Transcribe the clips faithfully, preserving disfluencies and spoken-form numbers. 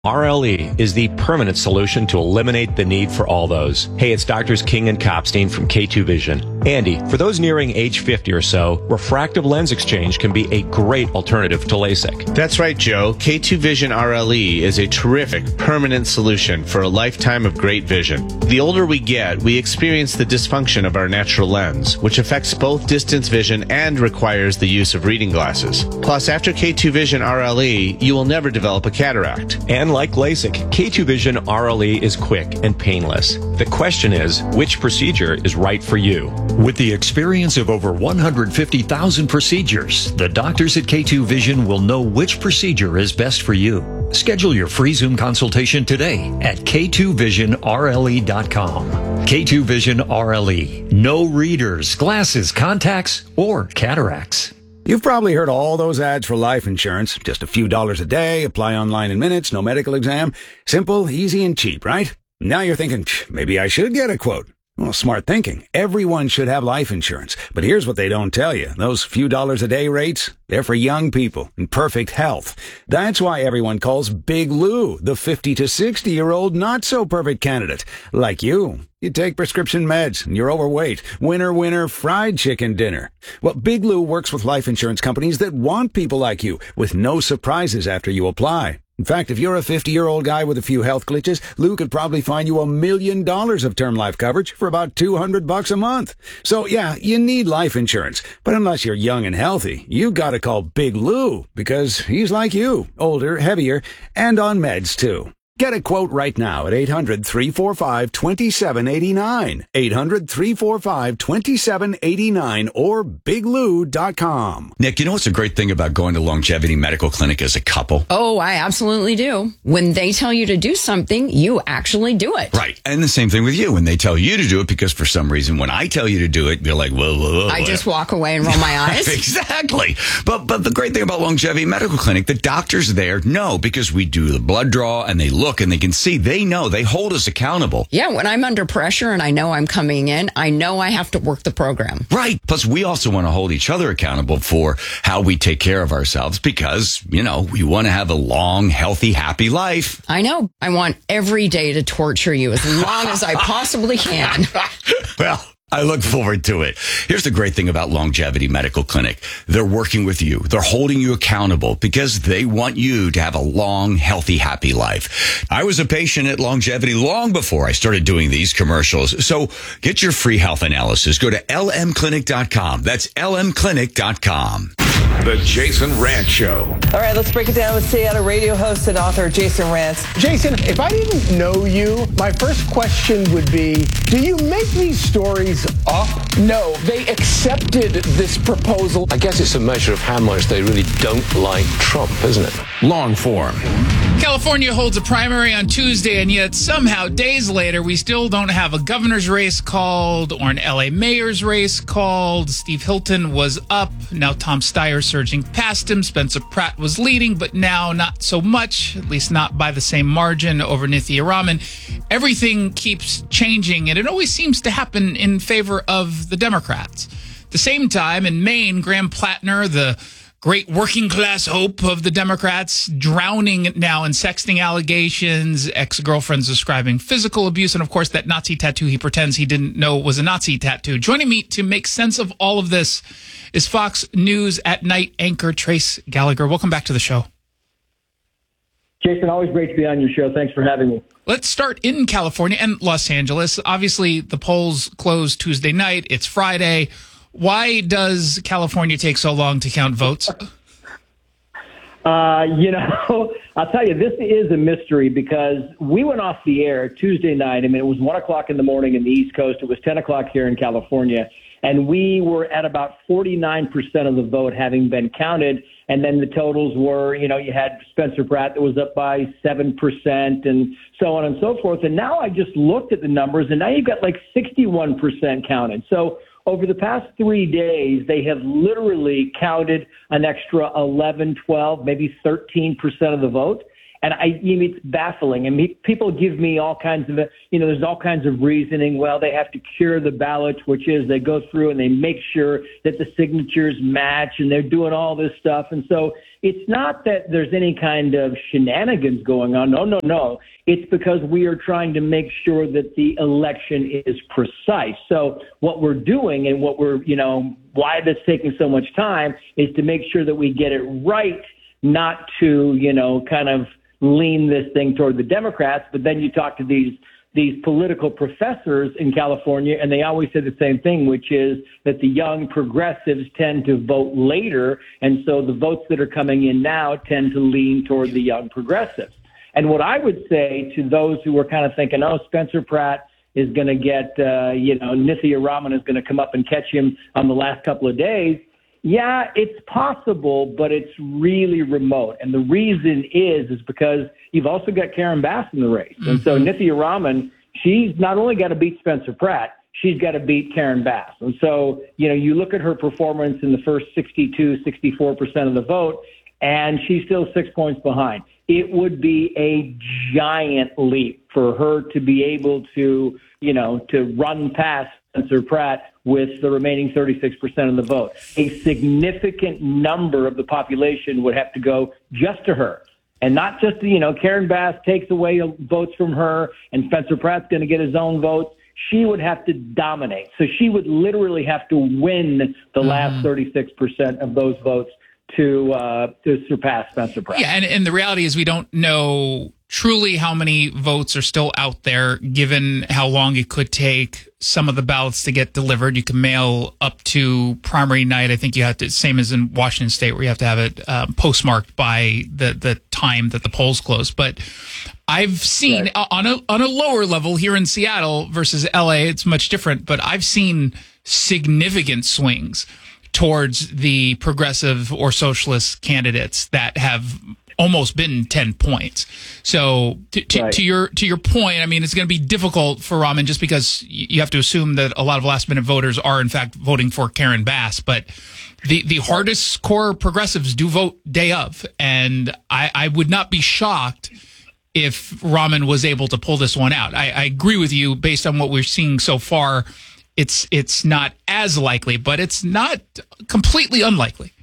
R L E is the permanent solution to eliminate the need for all those. Hey, it's Doctors King and Kopstein from K two Vision. Andy, for those nearing age fifty or so, refractive lens exchange can be a great alternative to LASIK. That's right, Joe. K two Vision R L E is a terrific permanent solution for a lifetime of great vision. The older we get, we experience the dysfunction of our natural lens, which affects both distance vision and requires the use of reading glasses. Plus, after K two Vision R L E, you will never develop a cataract. And like LASIK, K two Vision R L E is quick and painless. The question is, which procedure is right for you? With the experience of over one hundred fifty thousand procedures, the doctors at K two Vision will know which procedure is best for you. Schedule your free Zoom consultation today at K two vision R L E dot com. K two Vision R L E. No readers, glasses, contacts, or cataracts. You've probably heard all those ads for life insurance. Just a few dollars a day, apply online in minutes, no medical exam. Simple, easy, and cheap, right? Now you're thinking, maybe I should get a quote. Well, smart thinking. Everyone should have life insurance. But here's what they don't tell you. Those few dollars a day rates, they're for young people in perfect health. That's why everyone calls Big Lou the fifty to sixty-year-old not-so-perfect candidate. Like you. You take prescription meds and you're overweight. Winner, winner, fried chicken dinner. Well, Big Lou works with life insurance companies that want people like you with no surprises after you apply. In fact, if you're a fifty-year-old guy with a few health glitches, Lou could probably find you a million dollars of term life coverage for about two hundred bucks a month. So yeah, you need life insurance. But unless you're young and healthy, you gotta call Big Lou because he's like you, older, heavier, and on meds too. Get a quote right now at eight hundred, three four five, two seven eight nine, eight hundred, three four five, two seven eight nine, or big lou dot com. Nick, you know what's a great thing about going to Longevity Medical Clinic as a couple? Oh, I absolutely do. When they tell you to do something, you actually do it. Right. And the same thing with you. When they tell you to do it, because for some reason, when I tell you to do it, you're like, whoa, whoa, whoa. I just walk away and roll my eyes. Exactly. But but the great thing about Longevity Medical Clinic, the doctors there know, because we do the blood draw and they look and they can see, they know, they hold us accountable. Yeah, when I'm under pressure and I know I'm coming in, I know I have to work the program. Right. Plus, we also want to hold each other accountable for how we take care of ourselves because, you know, we want to have a long, healthy, happy life. I know. I want every day to torture you as long as I possibly can. Well, I look forward to it. Here's the great thing about Longevity Medical Clinic. They're working with you. They're holding you accountable because they want you to have a long, healthy, happy life. I was a patient at Longevity long before I started doing these commercials. So get your free health analysis. Go to L M clinic dot com. That's L M clinic dot com. The Jason Rantz Show. All right, let's break it down with Seattle radio host and author Jason Rantz. Jason, if I didn't know you, my first question would be, do you make these stories up? No, they accepted this proposal. I guess it's a measure of how much they really don't like Trump, isn't it? Long form. California holds a primary on Tuesday, and yet somehow days later, we still don't have a governor's race called or an L A mayor's race called. Steve Hilton was up. Now Tom Steyer surging past him. Spencer Pratt was leading, but now not so much, at least not by the same margin over Nithya Raman. Everything keeps changing, and it always seems to happen in favor of the Democrats. At the same time, in Maine, Graham Plattner, the great working class hope of the Democrats, drowning now in sexting allegations, ex-girlfriends describing physical abuse, and of course that Nazi tattoo he pretends he didn't know was a Nazi tattoo. Joining me to make sense of all of this is Fox News at Night anchor Trace Gallagher. Welcome back to the show. Jason, always great to be on your show. Thanks for having me. Let's start in California and Los Angeles. Obviously, the polls closed Tuesday night. It's Friday. Why does California take so long to count votes? Uh, you know, I'll tell you, this is a mystery because we went off the air Tuesday night. I mean, it was one o'clock in the morning in the East Coast. It was ten o'clock here in California. And we were at about forty-nine percent of the vote having been counted. And then the totals were, you know, you had Spencer Pratt that was up by seven percent and so on and so forth. And now I just looked at the numbers, and now you've got like sixty-one percent counted. So over the past three days, they have literally counted an extra eleven, twelve, maybe thirteen percent of the vote. And I, you know, it's baffling. I mean, people give me all kinds of, you know, there's all kinds of reasoning. Well, they have to cure the ballots, which is they go through and they make sure that the signatures match, and they're doing all this stuff. And so it's not that there's any kind of shenanigans going on. No, no, no. It's because we are trying to make sure that the election is precise. So what we're doing and what we're, you know, why that's taking so much time is to make sure that we get it right, not to, you know, kind of lean this thing toward the Democrats. But then you talk to these these political professors in California, and they always say the same thing, which is that the young progressives tend to vote later, and so the votes that are coming in now tend to lean toward the young progressives. And what I would say to those who are kind of thinking, oh, Spencer Pratt is going to get, uh, you know, Nithya Raman is going to come up and catch him on the last couple of days, yeah, it's possible, but it's really remote. And the reason is, is because you've also got Karen Bass in the race. Mm-hmm. And so Nithya Raman, she's not only got to beat Spencer Pratt, she's got to beat Karen Bass. And so, you know, you look at her performance in the first sixty-two, sixty-four percent of the vote, and she's still six points behind. It would be a giant leap for her to be able to, you know, to run past Spencer Pratt with the remaining thirty-six percent of the vote. A significant number of the population would have to go just to her. And not just, you know, Karen Bass takes away votes from her and Spencer Pratt's going to get his own votes. She would have to dominate. So she would literally have to win the mm-hmm. last thirty-six percent of those votes to uh, to surpass Spencer Pratt. Yeah, and, and the reality is we don't know truly how many votes are still out there, given how long it could take some of the ballots to get delivered. You can mail up to primary night. I think you have to, same as in Washington State, where you have to have it um, postmarked by the, the time that the polls close. But I've seen right. on a on a lower level here in Seattle versus L A, it's much different, but I've seen significant swings towards the progressive or socialist candidates that have almost been ten points. So to, to, right. to your to your point, I mean, it's going to be difficult for Raman just because you have to assume that a lot of last minute voters are in fact voting for Karen Bass. But the, the hardest core progressives do vote day of. And I, I would not be shocked if Raman was able to pull this one out. I, I agree with you based on what we're seeing so far. It's it's not as likely, but it's not completely unlikely.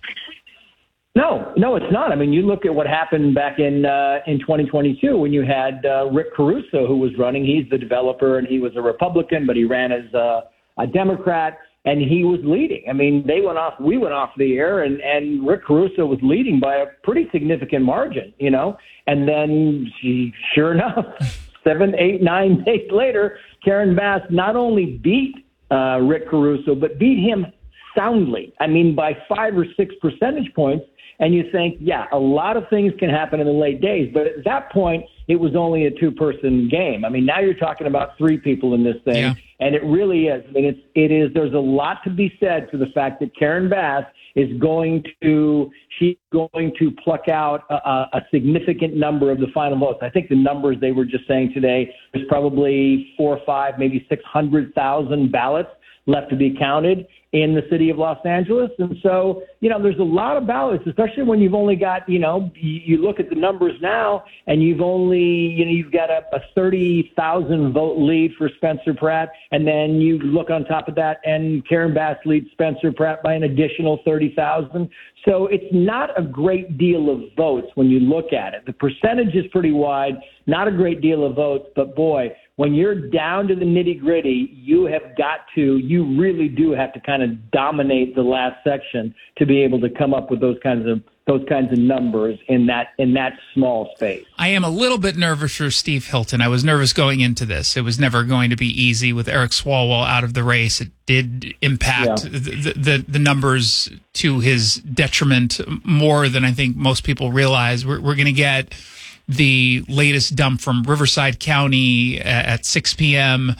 No, no, it's not. I mean, you look at what happened back in uh, in twenty twenty-two when you had uh, Rick Caruso, who was running. He's the developer, and he was a Republican, but he ran as uh, a Democrat, and he was leading. I mean, they went off, we went off the air, and, and Rick Caruso was leading by a pretty significant margin, you know. And then, she, sure enough, seven, eight, nine days later, Karen Bass not only beat uh, Rick Caruso, but beat him soundly. I mean, by five or six percentage points. And you think, yeah, a lot of things can happen in the late days. But at that point, it was only a two-person game. I mean, now you're talking about three people in this thing. Yeah. And it really is. I mean, it's, it is, there's a lot to be said for the fact that Karen Bass is going to, she's going to pluck out a, a significant number of the final votes. I think the numbers they were just saying today, there's probably four or five, maybe six hundred thousand ballots left to be counted in the city of Los Angeles. And so, you know, there's a lot of ballots, especially when you've only got, you know, you, you look at the numbers now and you've only, you know, you've got a, a thirty thousand vote lead for Spencer Pratt. And then you look on top of that and Karen Bass leads Spencer Pratt by an additional thirty thousand. So it's not a great deal of votes when you look at it. The percentage is pretty wide, not a great deal of votes, but boy, when you're down to the nitty gritty, you have got to, you really do have to kind of dominate the last section to be able to come up with those kinds of those kinds of numbers in that in that small space. I am a little bit nervous for Steve Hilton. I was nervous going into this. It was never going to be easy with Eric Swalwell out of the race. It did impact yeah. the, the the numbers to his detriment more than I think most people realize. We're, we're going to get the latest dump from Riverside County at six p.m.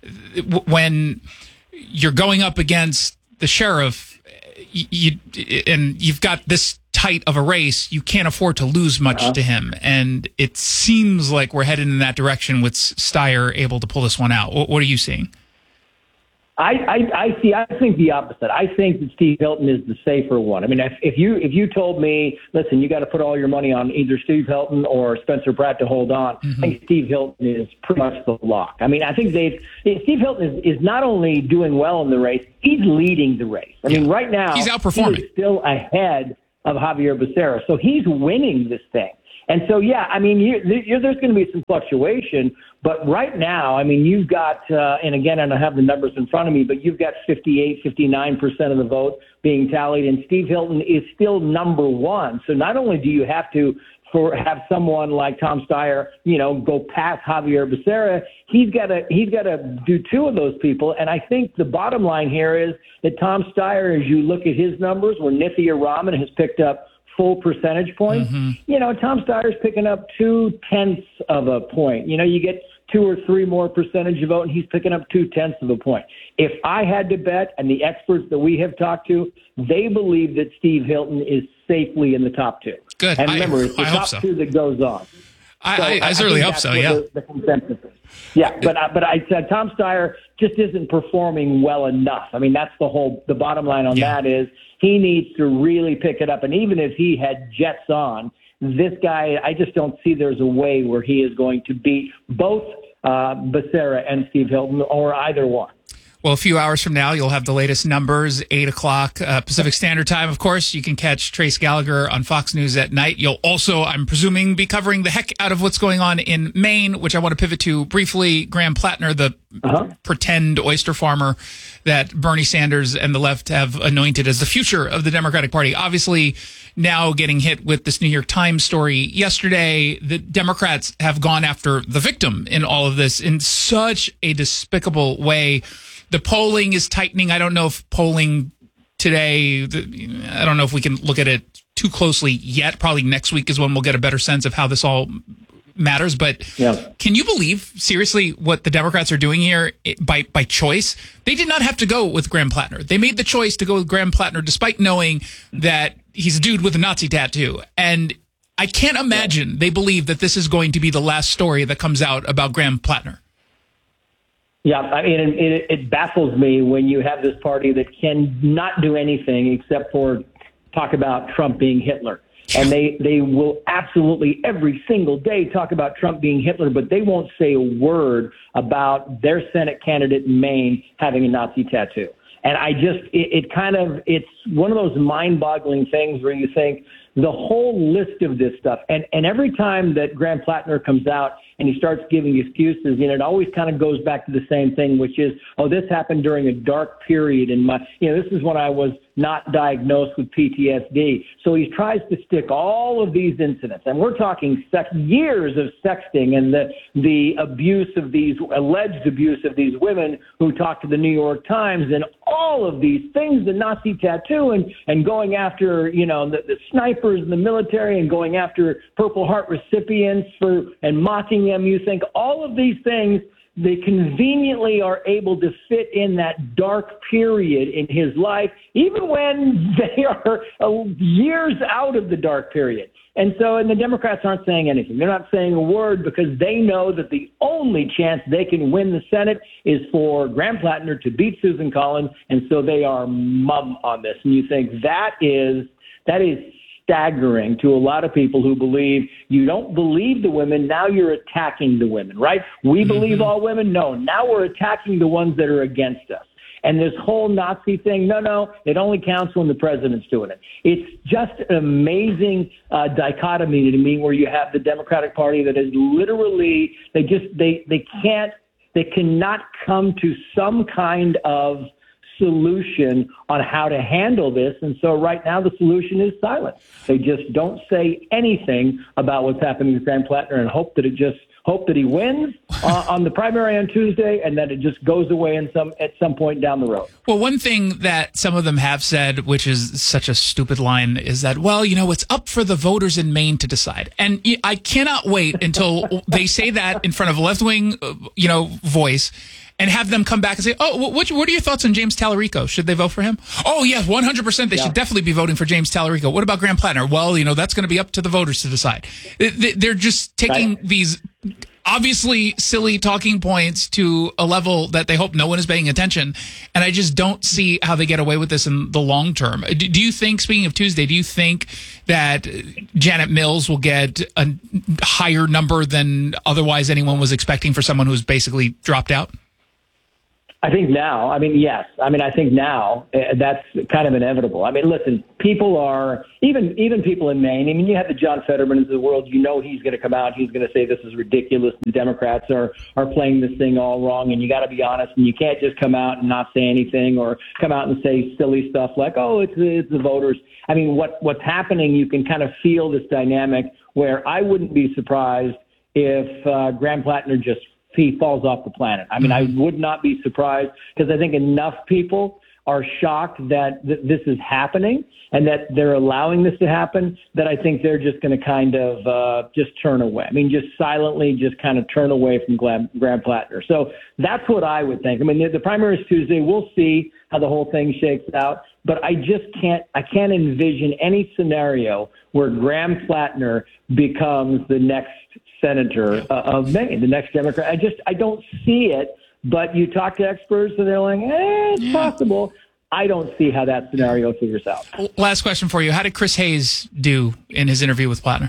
when you're going up against the sheriff, you, and you've got this tight of a race, you can't afford to lose much uh-huh. to him. And it seems like we're headed in that direction with Steyer able to pull this one out. What, what are you seeing? I, I, I see. I think the opposite. I think that Steve Hilton is the safer one. I mean, if, if you if you told me, listen, you got to put all your money on either Steve Hilton or Spencer Pratt to hold on, mm-hmm. I think Steve Hilton is pretty much the lock. I mean, I think they Steve Hilton is, is not only doing well in the race, he's leading the race. I yeah. mean, right now he's outperforming. He is still ahead of Javier Becerra, so he's winning this thing. And so, yeah, I mean, you, you, there's going to be some fluctuation, but right now, I mean, you've got, uh, and again, I don't have the numbers in front of me, but you've got fifty-eight, fifty-nine percent of the vote being tallied, and Steve Hilton is still number one. So not only do you have to for have someone like Tom Steyer, you know, go past Javier Becerra, he's got to he's got to do two of those people. And I think the bottom line here is that Tom Steyer, as you look at his numbers, where Nithya Raman has picked up full percentage points, mm-hmm. you know, Tom Steyer's picking up two tenths of a point. You know, you get two or three more percentage of vote, and he's picking up two tenths of a point. If I had to bet, and the experts that we have talked to, they believe that Steve Hilton is safely in the top two. Good. And remember, I, it's the I top hope so. two that goes on. I, so I, I certainly hope so. Yeah. The, the consensus is. Yeah, but uh, but I said Tom Steyer just isn't performing well enough. I mean, that's the whole. The bottom line on yeah. that is he needs to really pick it up. And even if he had Jets on, this guy, I just don't see there's a way where he is going to beat both uh, Becerra and Steve Hilton, or either one. Well, a few hours from now, you'll have the latest numbers, eight o'clock uh, Pacific Standard Time. Of course, you can catch Trace Gallagher on Fox News at night. You'll also, I'm presuming, be covering the heck out of what's going on in Maine, which I want to pivot to briefly. Graham Plattner, the uh-huh. pretend oyster farmer that Bernie Sanders and the left have anointed as the future of the Democratic Party. Obviously, now getting hit with this New York Times story yesterday, the Democrats have gone after the victim in all of this in such a despicable way. The polling is tightening. I don't know if polling today, I don't know if we can look at it too closely yet. Probably next week is when we'll get a better sense of how this all matters. But yeah. Can you believe, seriously, what the Democrats are doing here by, by choice? They did not have to go with Graham Plattner. They made the choice to go with Graham Plattner despite knowing that he's a dude with a Nazi tattoo. And I can't imagine yeah. they believe that this is going to be the last story that comes out about Graham Plattner. Yeah, I mean, it, it baffles me when you have this party that can not do anything except for talk about Trump being Hitler. And they, they will absolutely every single day talk about Trump being Hitler, but they won't say a word about their Senate candidate in Maine having a Nazi tattoo. And I just, it, it kind of, it's one of those mind-boggling things where you think the whole list of this stuff, and, and every time that Graham Plattner comes out and he starts giving excuses, you know, it always kind of goes back to the same thing, which is, oh, this happened during a dark period in my, you know, this is when I was not diagnosed with P T S D. So he tries to stick all of these incidents, and we're talking sex, years of sexting and the the abuse of these, alleged abuse of these women who talked to the New York Times, and all of these things, the Nazi tattoo, and, and going after, you know, the, the snipers in the military, and going after Purple Heart recipients for and mocking them. You think all of these things, they conveniently are able to fit in that dark period in his life, even when they are uh, years out of the dark period. And so, and the Democrats aren't saying anything. They're not saying a word because they know that the only chance they can win the Senate is for Graham Plattner to beat Susan Collins, and so they are mum on this. And you think that is that is staggering to a lot of people who believe you don't believe the women, now you're attacking the women, right? We mm-hmm. believe all women? No, now we're attacking the ones that are against us. And this whole Nazi thing, no, no, it only counts when the president's doing it. It's just an amazing uh, dichotomy to me where you have the Democratic Party that is literally, they just, they, they can't, they cannot come to some kind of solution on how to handle this. And so right now the solution is silence. They just don't say anything about what's happening to Graham Plattner and hope that it just hope that he wins uh, on the primary on Tuesday, and that it just goes away in some at some point down the road. Well, one thing that some of them have said, which is such a stupid line, is that, well, you know, it's up for the voters in Maine to decide. And I cannot wait until they say that in front of a left-wing, you know, voice, and have them come back and say, oh, what, what are your thoughts on James Tallarico? Should they vote for him? Oh, yes, one hundred percent they yeah. should definitely be voting for James Tallarico. What about Graham Plattner? Well, you know, that's going to be up to the voters to decide. They're just taking right. these obviously silly talking points to a level that they hope no one is paying attention. And I just don't see how they get away with this in the long term. Do, do you think, speaking of Tuesday, do you think that Janet Mills will get a higher number than otherwise anyone was expecting for someone who's basically dropped out? I think now, I mean, yes. I mean, I think now uh, that's kind of inevitable. I mean, listen, people are, even even people in Maine, I mean, you have the John Fettermans of the world, you know he's going to come out, he's going to say this is ridiculous, the Democrats are, are playing this thing all wrong, and you got to be honest, and you can't just come out and not say anything or come out and say silly stuff like, oh, it's, it's the voters. I mean, what what's happening, you can kind of feel this dynamic where I wouldn't be surprised if uh, Graham Plattner just he falls off the planet. I mean, I would not be surprised because I think enough people are shocked that th- this is happening and that they're allowing this to happen that I think they're just going to kind of uh, just turn away. I mean, just silently just kind of turn away from Graham, Graham Plattner. So that's what I would think. I mean, the, the primary is Tuesday. We'll see how the whole thing shakes out. But I just can't I can't envision any scenario where Graham Plattner becomes the next senator uh, of Maine, the next Democrat. I just I don't see it. But you talk to experts and they're like, eh, it's yeah. possible. I don't see how that scenario figures out. Last question for you. How did Chris Hayes do in his interview with Plattner?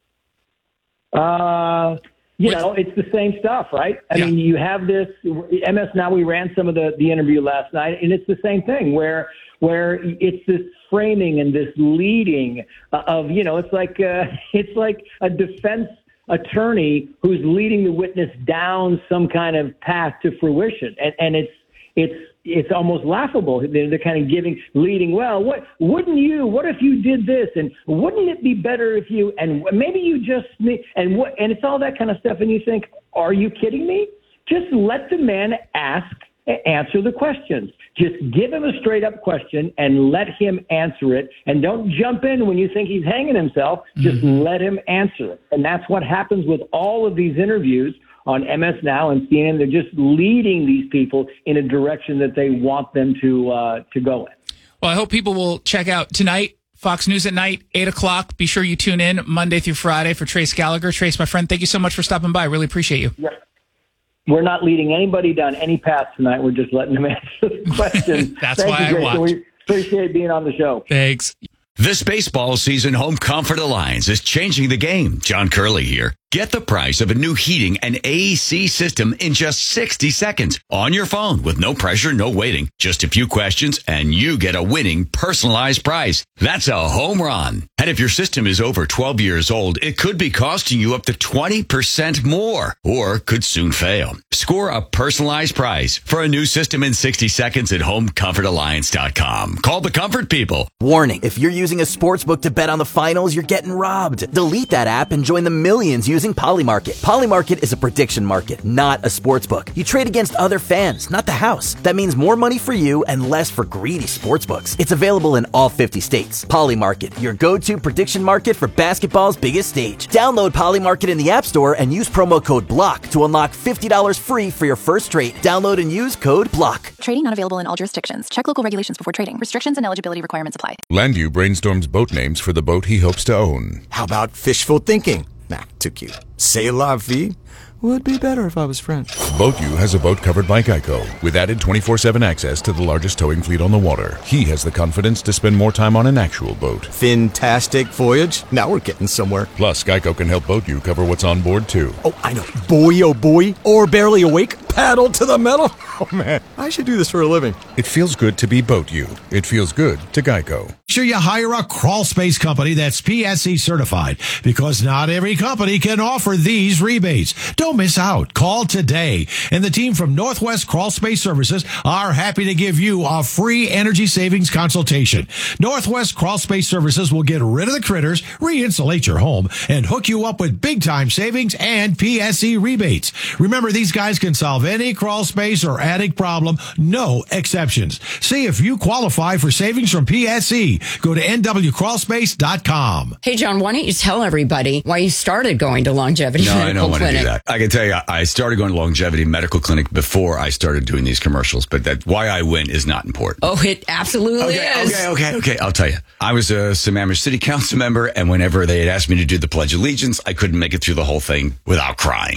Uh, you with, know, it's the same stuff, right? I yeah. mean, you have this M S Now. We ran some of the, the interview last night, and it's the same thing where where it's this framing and this leading of, you know, it's like uh, it's like a defense attorney who's leading the witness down some kind of path to fruition, and, and it's it's it's almost laughable. They're, they're kind of giving, leading. Well, what wouldn't you? What if you did this? And wouldn't it be better if you? And maybe you just and what? And it's all that kind of stuff. And you think, are you kidding me? Just let the man ask, answer the questions. Just give him a straight up question and let him answer it. And don't jump in when you think he's hanging himself. Just mm-hmm. let him answer it. And that's what happens with all of these interviews on M S Now and C N N. They're just leading these people in a direction that they want them to uh, to go in. Well, I hope people will check out tonight, Fox News at Night, eight o'clock. Be sure you tune in Monday through Friday for Trace Gallagher. Trace, my friend, thank you so much for stopping by. Really appreciate you. Yeah. We're not leading anybody down any path tonight. We're just letting them answer the questions. That's Thank why you, I watch. We appreciate being on the show. Thanks. This baseball season, Home Comfort Alliance is changing the game. John Curley here. Get the price of a new heating and A C system in just sixty seconds on your phone with no pressure, no waiting. Just a few questions and you get a winning personalized price. That's a home run. And if your system is over twelve years old, it could be costing you up to twenty percent more or could soon fail. Score a personalized price for a new system in sixty seconds at home comfort alliance dot com. Call the comfort people. Warning, if you're using a sportsbook to bet on the finals, you're getting robbed. Delete that app and join the millions using Polymarket. Polymarket is a prediction market, not a sportsbook. You trade against other fans, not the house. That means more money for you and less for greedy sportsbooks. It's available in all fifty states. Polymarket, your go-to prediction market for basketball's biggest stage. Download Polymarket in the App Store and use promo code BLOCK to unlock fifty dollars free for your first trade. Download and use code BLOCK. Trading not available in all jurisdictions. Check local regulations before trading. Restrictions and eligibility requirements apply. Landu brainstorms boat names for the boat he hopes to own. How about fishful thinking? Nah, too cute. C'est la vie would be better if I was French. BoatU has a boat covered by Geico with added twenty-four seven access to the largest towing fleet on the water. He has the confidence to spend more time on an actual boat. Fantastic voyage. Now we're getting somewhere. Plus, Geico can help BoatU cover what's on board, too. Oh, I know. Boy, oh boy. Or barely awake. Paddle to the metal. Oh, man. I should do this for a living. It feels good to be BoatU. It feels good to Geico. Make sure you hire a crawl space company that's P S E certified, because not every company can offer these rebates. Don't miss out. Call today. And the team from Northwest Crawl Space Services are happy to give you a free energy savings consultation. Northwest Crawl Space Services will get rid of the critters, re-insulate your home, and hook you up with big-time savings and P S E rebates. Remember, these guys can solve any crawl space or attic problem, no exceptions. See if you qualify for savings from P S E. Go to N W crawl space dot com. Hey, John, why don't you tell everybody why you started going to Longevity no, Medical I don't want Clinic? to do that. I can tell you, I started going to Longevity Medical Clinic before I started doing these commercials, but that why I went is not important. Oh, it absolutely okay, is. Okay, okay, okay. I'll tell you. I was a Sammamish City Council member, and whenever they had asked me to do the Pledge of Allegiance, I couldn't make it through the whole thing without crying.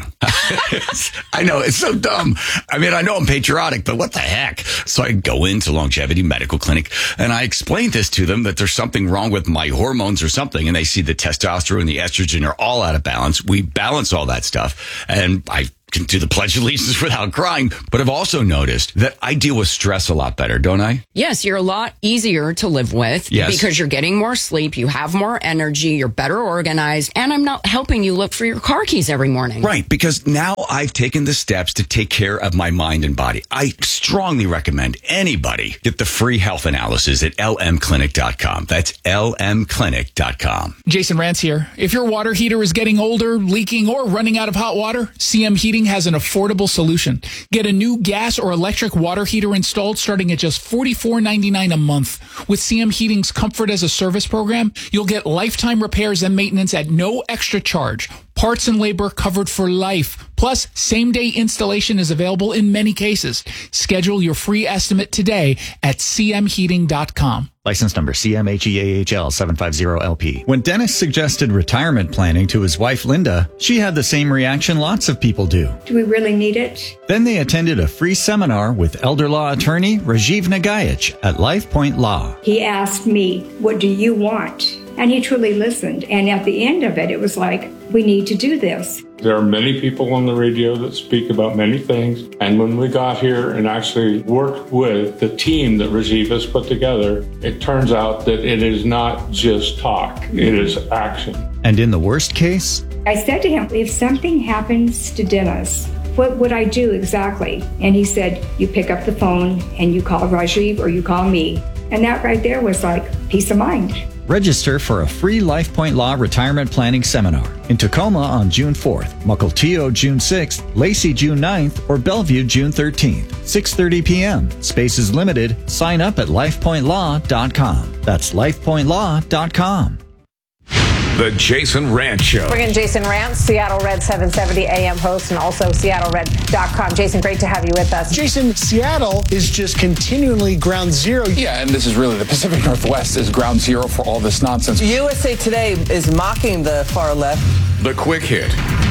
I know, it's so dumb. I mean, I know I'm patriotic, but what the heck? So I go into Longevity Medical Clinic and I explain this to them, that there's something wrong with my hormones or something. And they see the testosterone and the estrogen are all out of balance. We balance all that stuff. And I can do the Pledge of Allegiance without crying. But I've also noticed that I deal with stress a lot better, don't I? Yes, you're a lot easier to live with yes. because you're getting more sleep, you have more energy, you're better organized, and I'm not helping you look for your car keys every morning. Right, because now I've taken the steps to take care of my mind and body. I strongly recommend anybody get the free health analysis at L M clinic dot com. That's L M clinic dot com. Jason Rantz here. If your water heater is getting older, leaking, or running out of hot water, C M Heating has an affordable solution. Get a new gas or electric water heater installed starting at just forty-four ninety-nine a month. With C M Heating's Comfort as a Service program, you'll get lifetime repairs and maintenance at no extra charge. Parts and labor covered for life. Plus, same-day installation is available in many cases. Schedule your free estimate today at C M heating dot com. License number C M H E A H L seven five zero L P. When Dennis suggested retirement planning to his wife Linda, she had the same reaction lots of people do. Do we really need it? Then they attended a free seminar with elder law attorney Rajiv Nagayich at LifePoint Law. He asked me, what do you want? And he truly listened. And at the end of it, it was like, we need to do this. There are many people on the radio that speak about many things. And when we got here and actually worked with the team that Rajiv has put together, it turns out that it is not just talk, it is action. And in the worst case? I said to him, if something happens to Dennis, what would I do exactly? And he said, you pick up the phone and you call Rajiv or you call me. And that right there was like peace of mind. Register for a free LifePoint Law retirement planning seminar in Tacoma on June fourth, Mukilteo June sixth, Lacey June ninth, or Bellevue June thirteenth, six thirty p.m. Space is limited. Sign up at life point law dot com. That's life point law dot com. The Jason Rantz Show. Bring in Jason Rantz, Seattle Red seven seventy A M host, and also Seattle Red dot com. Jason, great to have you with us. Jason, Seattle is just continually ground zero. Yeah, and this is really the Pacific Northwest is ground zero for all this nonsense. U S A Today is mocking the far left. The Quick Hit.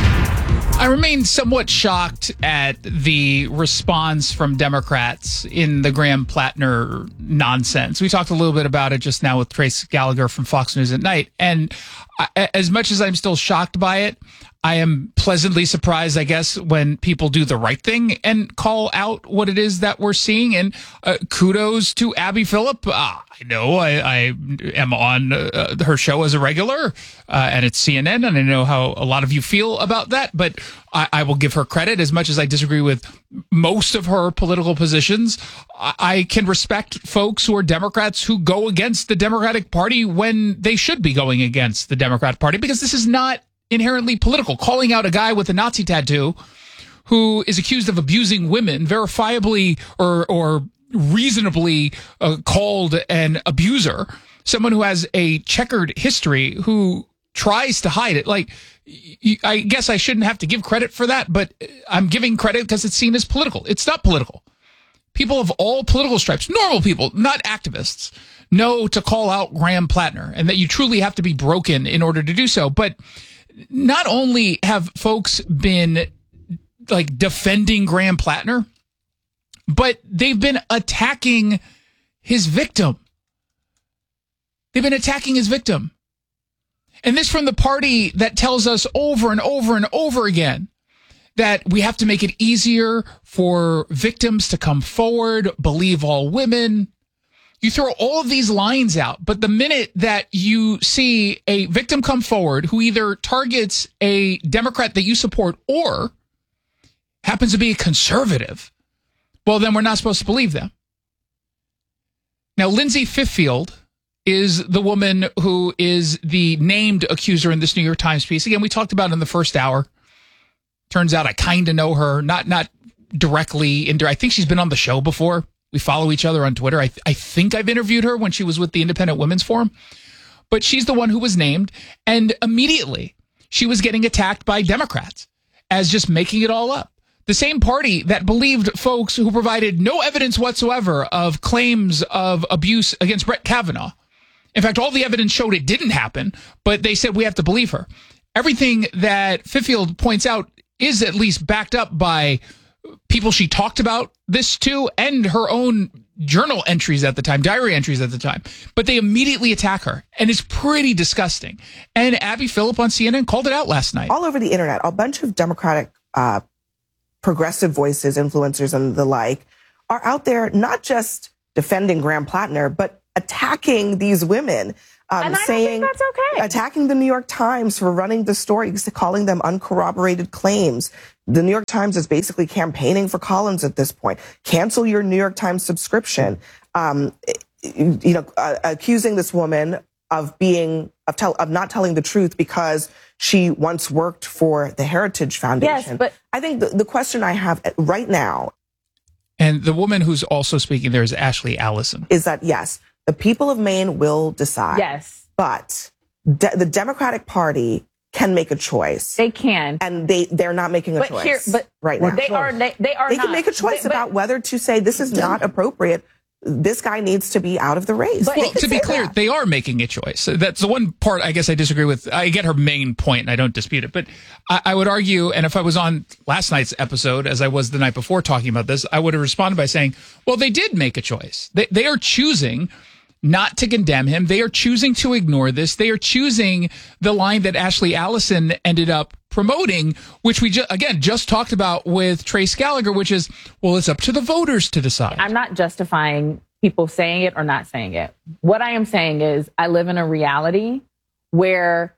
I remain somewhat shocked at the response from Democrats in the Graham Plattner nonsense. We talked a little bit about it just now with Trace Gallagher from Fox News at Night. And I, as much as I'm still shocked by it, I am pleasantly surprised, I guess, when people do the right thing and call out what it is that we're seeing. And uh, kudos to Abby Phillip. Uh, I know I, I am on uh, her show as a regular, uh, and it's C N N, and I know how a lot of you feel about that, but I, I will give her credit. As much as I disagree with most of her political positions, I, I can respect folks who are Democrats who go against the Democratic Party when they should be going against the Democrat Party, because this is not inherently political. Calling out a guy with a Nazi tattoo who is accused of abusing women, verifiably or or reasonably uh, called an abuser, someone who has a checkered history, who tries to hide it. Like, I guess I shouldn't have to give credit for that, but I'm giving credit because it's seen as political. It's not political. People of all political stripes, normal people, not activists, know to call out Graham Plattner, and that you truly have to be broken in order to do so. But not only have folks been like defending Graham Plattner, but they've been attacking his victim. They've been attacking his victim. And this from the party that tells us over and over and over again that we have to make it easier for victims to come forward, believe all women. You throw all of these lines out, but the minute that you see a victim come forward who either targets a Democrat that you support or happens to be a conservative, well, then we're not supposed to believe them. Now, Lindsay Fiffield is the woman who is the named accuser in this New York Times piece. Again, we talked about it in the first hour. Turns out I kind of know her, not not directly. Indir- I think she's been on the show before. We follow each other on Twitter. I, th- I think I've interviewed her when she was with the Independent Women's Forum. But she's the one who was named. And immediately, she was getting attacked by Democrats as just making it all up. The same party that believed folks who provided no evidence whatsoever of claims of abuse against Brett Kavanaugh. In fact, all the evidence showed it didn't happen, but they said we have to believe her. Everything that Fiffield points out is at least backed up by people she talked about this to and her own journal entries at the time, diary entries at the time. But they immediately attack her, and it's pretty disgusting. And Abby Phillip on C N N called it out last night. All over the internet, a bunch of Democratic uh, progressive voices, influencers, and the like are out there not just defending Graham Plattner, but attacking these women. Um, and I saying don't think that's okay. Attacking the New York Times for running the stories, calling them uncorroborated claims. The New York Times is basically campaigning for Collins at this point. Cancel your New York Times subscription. Um, you know, uh, accusing this woman of being of tell of not telling the truth because she once worked for the Heritage Foundation. Yes, but I think the, the question I have right now, and the woman who's also speaking there is Ashley Allison, is that yes, the people of Maine will decide. Yes. But de- the Democratic Party can make a choice. They can. And they, they're not making a but choice here, but right now. They are, they, they are They not. can make a choice they, about whether to say this is not appropriate. This guy needs to be out of the race. Well, to be clear, that. they are making a choice. That's the one part I guess I disagree with. I get her main point, and I don't dispute it. But I, I would argue, and if I was on last night's episode, as I was the night before talking about this, I would have responded by saying, well, they did make a choice. They, they are choosing not to condemn him. They are choosing to ignore this. They are choosing the line that Ashley Allison ended up promoting, which we ju- again just talked about with Trace Gallagher, which is, well, it's up to the voters to decide. I'm not justifying people saying it or not saying it. What I am saying is I live in a reality where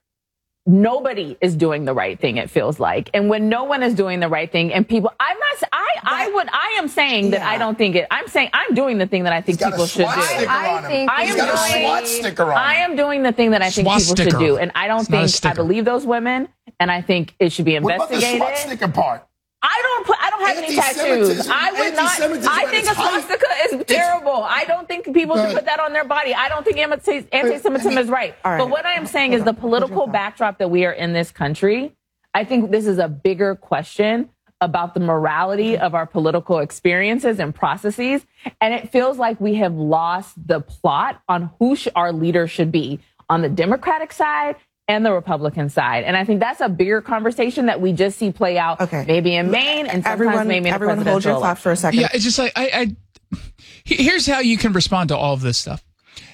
nobody is doing the right thing, it feels like. And when no one is doing the right thing and people, I'm not, I, I would, I am saying that yeah. I don't think it, I'm saying I'm doing the thing that I think people should do. I, I think I am doing, SWAT sticker on I am doing the thing that I think SWAT people sticker. should do. And I don't It's think, I believe those women and I think it should be investigated. What about the SWAT sticker part? I don't put, I don't have any tattoos. I would not, I think a swastika is terrible. I don't think people should put that on their body. I don't think anti-Semitism is right. Right. But what I am saying is the political backdrop that we are in this country, I think this is a bigger question about the morality of our political experiences and processes. And it feels like we have lost the plot on who sh- our leader should be on the Democratic side and the Republican side. And I think that's a bigger conversation that we just see play out okay. maybe in Maine and sometimes everyone, maybe in everyone the hold your thought for a second. Yeah, it's just like, I, I, here's how you can respond to all of this stuff.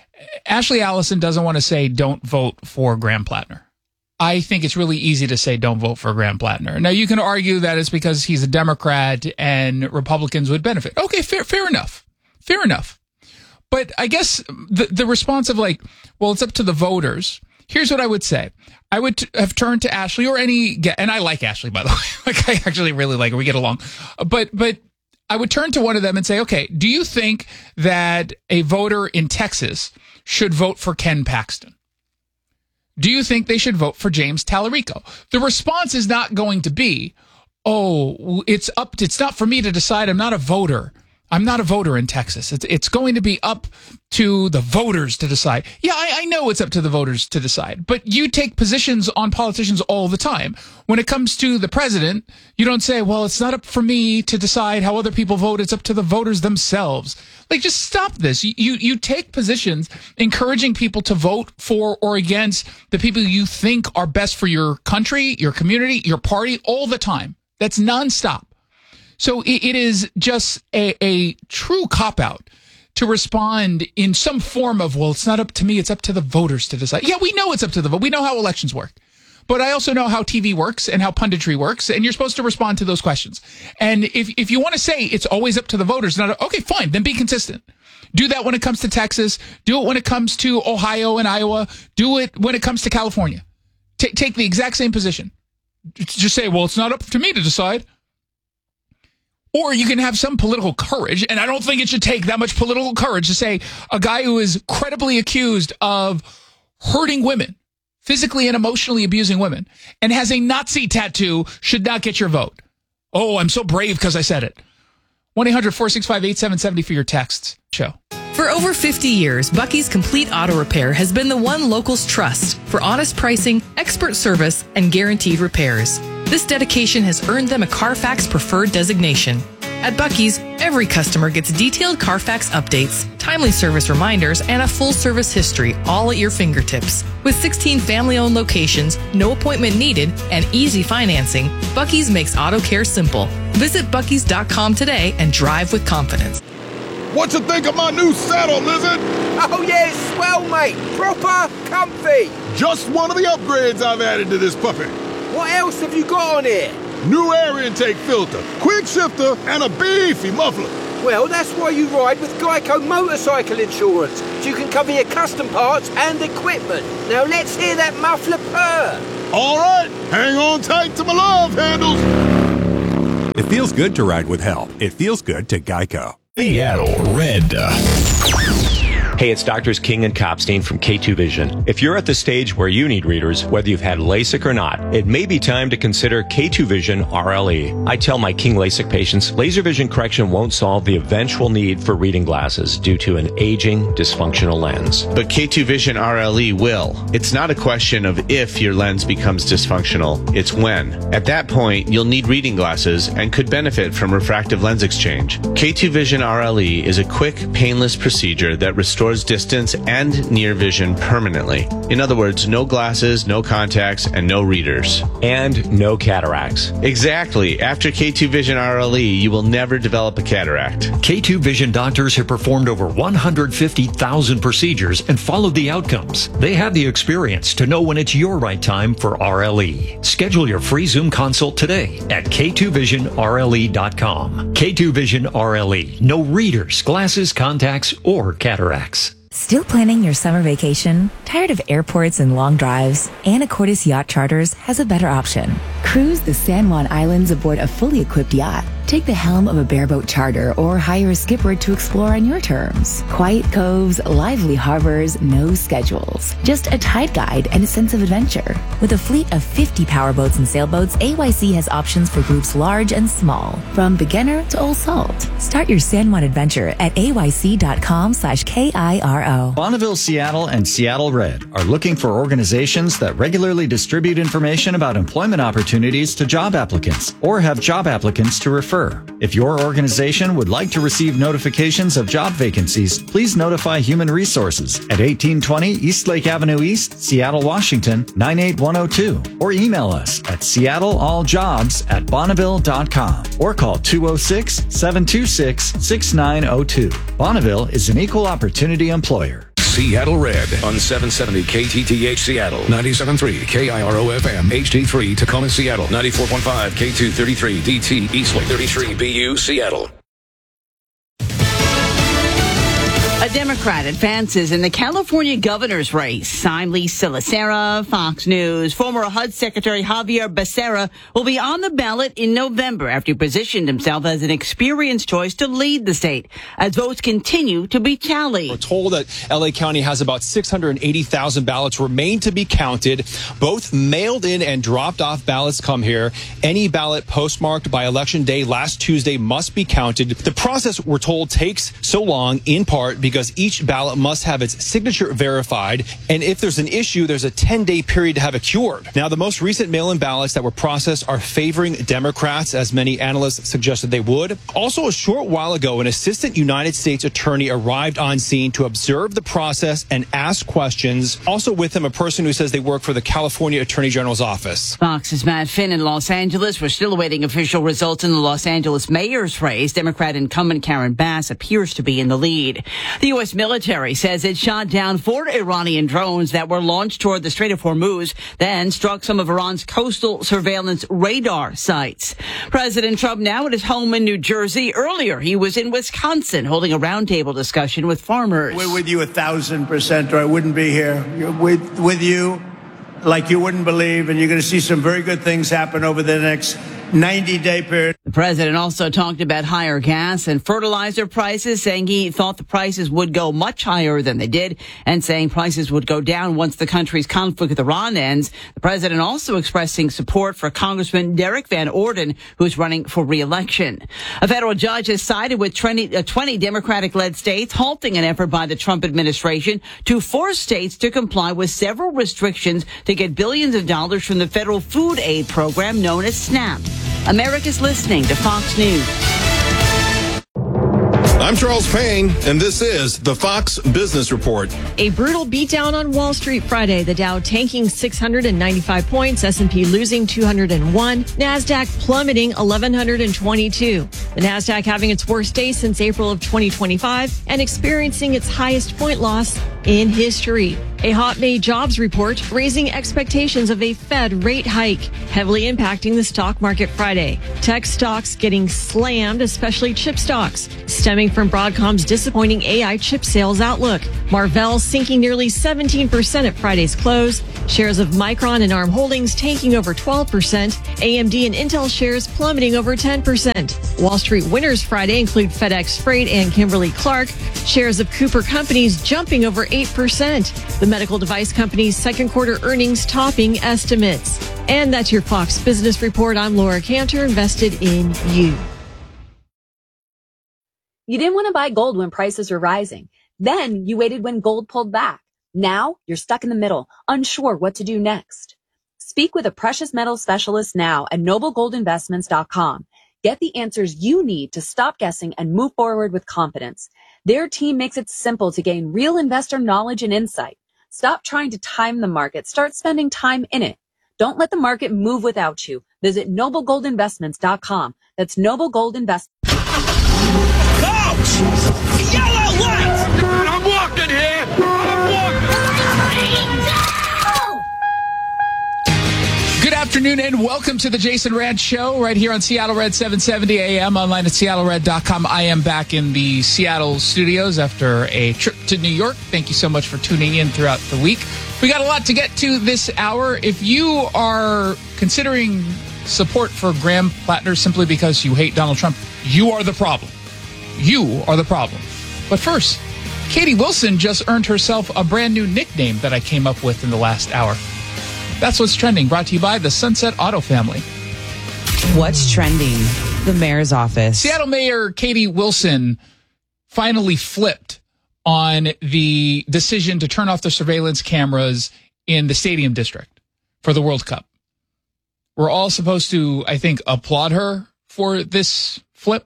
Ashley Allison doesn't want to say don't vote for Graham Plattner. I think it's really easy to say don't vote for Graham Plattner. Now, you can argue that it's because he's a Democrat and Republicans would benefit. Okay, fair, fair enough. Fair enough. But I guess the, the response of like, well, it's up to the voters. Here's what I would say. I would t- have turned to Ashley or any, and I like Ashley, by the way. Like, I actually really like her. We get along. But, but I would turn to one of them and say, okay, do you think that a voter in Texas should vote for Ken Paxton? Do you think they should vote for James Tallarico? The response is not going to be, oh, it's up, it's not for me to decide. I'm not a voter. I'm not a voter in Texas. It's, it's going to be up to the voters to decide. Yeah, I, I know it's up to the voters to decide, but you take positions on politicians all the time. When it comes to the president, you don't say, well, it's not up for me to decide how other people vote. It's up to the voters themselves. Like, just stop this. You, you, you take positions encouraging people to vote for or against the people you think are best for your country, your community, your party all the time. That's nonstop. So it is just a, a true cop-out to respond in some form of, well, it's not up to me, it's up to the voters to decide. Yeah, we know it's up to the vote. We know how elections work. But I also know how T V works and how punditry works, and you're supposed to respond to those questions. And if, if you want to say it's always up to the voters, not okay, fine, then be consistent. Do that when it comes to Texas. Do it when it comes to Ohio and Iowa. Do it when it comes to California. T- take the exact same position. Just say, well, it's not up to me to decide. Or you can have some political courage, and I don't think it should take that much political courage to say a guy who is credibly accused of hurting women, physically and emotionally abusing women, and has a Nazi tattoo should not get your vote. Oh, I'm so brave because I said it. one eight hundred four six five eight seven seven zero for your texts. Show. For over fifty years, Bucky's Complete Auto Repair has been the one locals trust for honest pricing, expert service, and guaranteed repairs. This dedication has earned them a Carfax Preferred designation. At Buc-ee's, every customer gets detailed Carfax updates, timely service reminders, and a full service history, all at your fingertips. With sixteen family-owned locations, no appointment needed, and easy financing, Buc-ee's makes auto care simple. Visit Buc-ee's dot com today and drive with confidence. What you think of my new saddle, Lizard? Oh yeah, it's swell, mate. Proper comfy. Just one of the upgrades I've added to this puppy. What else have you got on here? New air intake filter, quick shifter, and a beefy muffler. Well, that's why you ride with Geico Motorcycle Insurance, so you can cover your custom parts and equipment. Now let's hear that muffler purr. All right, hang on tight to my love handles. It feels good to ride with help. It feels good to Geico. Seattle Red. Hey, it's Doctors King and Copstein from K two Vision. If you're at the stage where you need readers, whether you've had LASIK or not, it may be time to consider K two Vision R L E. I tell my King LASIK patients, laser vision correction won't solve the eventual need for reading glasses due to an aging, dysfunctional lens. But K two Vision R L E will. It's not a question of if your lens becomes dysfunctional, it's when. At that point, you'll need reading glasses and could benefit from refractive lens exchange. K two Vision R L E is a quick, painless procedure that restores distance and near vision permanently. In other words, no glasses, no contacts, and no readers. And no cataracts. Exactly. After K two Vision R L E, you will never develop a cataract. K two Vision doctors have performed over one hundred fifty thousand procedures and followed the outcomes. They have the experience to know when it's your right time for R L E. Schedule your free Zoom consult today at K two vision R L E dot com. K two Vision R L E. No readers, glasses, contacts, or cataracts. Still planning your summer vacation? Tired of airports and long drives? Anacortes Yacht Charters has a better option. Cruise the San Juan Islands aboard a fully equipped yacht. Take the helm of a bareboat charter or hire a skipper to explore on your terms. Quiet coves, lively harbors, no schedules. Just a tide guide and a sense of adventure. With a fleet of fifty powerboats and sailboats, A Y C has options for groups large and small, from beginner to old salt. Start your San Juan adventure at A Y C dot com slash K I R O. Bonneville Seattle and Seattle Red are looking for organizations that regularly distribute information about employment opportunities to job applicants or have job applicants to refer. If your organization would like to receive notifications of job vacancies, please notify Human Resources at eighteen twenty East Lake Avenue East, Seattle, Washington, nine eight one oh two, or email us at seattle all jobs at bonneville dot com or call two oh six, seven two six, six nine oh two. Bonneville is an equal opportunity employer. Seattle Red on seven seventy K T T H Seattle, ninety-seven point three K I R O F M, H D three Tacoma Seattle, ninety-four point five K two thirty-three D T Eastlake, thirty-three B U Seattle. A Democrat advances in the California governor's race. I'm Lisa Lacera, Fox News. Former H U D Secretary Javier Becerra will be on the ballot in November after he positioned himself as an experienced choice to lead the state as votes continue to be tallied. We're told that L A County has about six hundred eighty thousand ballots remain to be counted. Both mailed in and dropped off ballots come here. Any ballot postmarked by Election Day last Tuesday must be counted. The process, we're told, takes so long in part because because each ballot must have its signature verified, and if there's an issue, there's a ten-day period to have it cured. Now, the most recent mail-in ballots that were processed are favoring Democrats, as many analysts suggested they would. Also, a short while ago, an assistant United States attorney arrived on scene to observe the process and ask questions. Also with him, a person who says they work for the California Attorney General's office. Fox's Matt Finn in Los Angeles. We're still awaiting official results in the Los Angeles mayor's race. Democrat incumbent Karen Bass appears to be in the lead. The U S military says it shot down four Iranian drones that were launched toward the Strait of Hormuz, then struck some of Iran's coastal surveillance radar sites. President Trump now at his home in New Jersey. Earlier, he was in Wisconsin holding a roundtable discussion with farmers. We're with you a thousand percent, or I wouldn't be here. You're with, with you like you wouldn't believe, and you're going to see some very good things happen over the next ninety-day period. The president also talked about higher gas and fertilizer prices, saying he thought the prices would go much higher than they did, and saying prices would go down once the country's conflict with Iran ends. The president also expressing support for Congressman Derek Van Orden, who's running for re-election. A federal judge has sided with twenty Democratic-led states, halting an effort by the Trump administration to force states to comply with several restrictions to get billions of dollars from the federal food aid program known as SNAP. America's listening to Fox News. I'm Charles Payne, and this is the Fox Business Report. A brutal beatdown on Wall Street Friday. The Dow tanking six hundred ninety-five points, S and P losing two hundred one, NASDAQ plummeting eleven twenty-two. The NASDAQ having its worst day since April of twenty twenty-five and experiencing its highest point loss in history. A hot May jobs report raising expectations of a Fed rate hike, heavily impacting the stock market Friday. Tech stocks getting slammed, especially chip stocks, stemming from Broadcom's disappointing A I chip sales outlook. Marvell sinking nearly seventeen percent at Friday's close. Shares of Micron and ARM Holdings tanking over twelve percent. A M D and Intel shares plummeting over ten percent. Wall Street winners Friday include FedEx Freight and Kimberly-Clark. Shares of Cooper Companies jumping over eight percent. The medical device company's second quarter earnings topping estimates. And that's your Fox Business Report. I'm Laura Cantor, invested in you. You didn't want to buy gold when prices were rising. Then you waited when gold pulled back. Now you're stuck in the middle, unsure what to do next. Speak with a precious metal specialist now at noble gold investments dot com. Get the answers you need to stop guessing and move forward with confidence. Their team makes it simple to gain real investor knowledge and insight. Stop trying to time the market. Start spending time in it. Don't let the market move without you. Visit noble gold investments dot com. That's Noble Gold Investments. Coach! Yellow light! I'm walking here! I'm walking! Good afternoon and welcome to the Jason Rad Show right here on Seattle Red seven seventy A M, online at seattle red dot com. I am back in the Seattle studios after a trip to New York. Thank you so much for tuning in throughout the week. We got a lot to get to this hour. If you are considering support for Graham Plattner simply because you hate Donald Trump, you are the problem. You are the problem. But first, Katie Wilson just earned herself a brand new nickname that I came up with in the last hour. That's what's trending, brought to you by the Sunset Auto family. What's trending? The mayor's office. Seattle Mayor Katie Wilson finally flipped on the decision to turn off the surveillance cameras in the Stadium District for the World Cup. We're all supposed to, I think, applaud her for this flip.